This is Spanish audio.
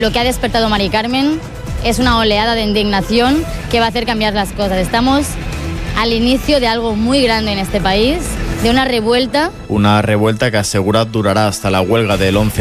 Lo que ha despertado Mari Carmen es una oleada de indignación que va a hacer cambiar las cosas. Estamos al inicio de algo muy grande en este país, de una revuelta. Una revuelta que asegura durará hasta la huelga del 11